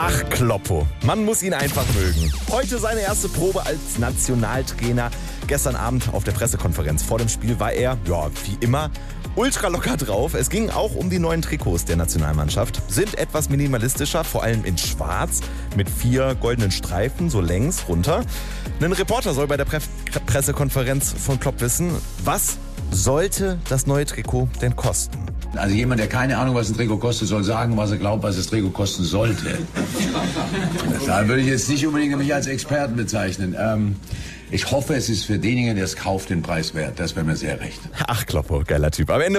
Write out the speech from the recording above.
Ach, Kloppo. Man muss ihn einfach mögen. Heute seine erste Probe als Nationaltrainer. Gestern Abend auf der Pressekonferenz vor dem Spiel war er, ja, wie immer, ultra locker drauf. Es ging auch um die neuen Trikots der Nationalmannschaft. Sind etwas minimalistischer, vor allem in schwarz, mit 4 goldenen Streifen, so längs runter. Ein Reporter soll bei der Pressekonferenz von Klopp wissen, was sollte das neue Trikot denn kosten? Also jemand, der keine Ahnung, was ein Trikot kostet, soll sagen, was er glaubt, was das Trikot kosten sollte. Da würde ich jetzt nicht unbedingt mich als Experten bezeichnen. Ich hoffe, es ist für denjenigen, der es kauft, den Preis wert. Das wäre mir sehr recht. Ach, Kloppo, geiler Typ. Am Ende